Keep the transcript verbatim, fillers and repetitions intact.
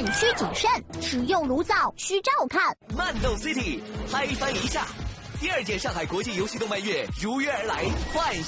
电需谨慎，使用炉灶需照看。 漫斗 City 嗨翻一下，第二届上海国际游戏动漫月如约而来，快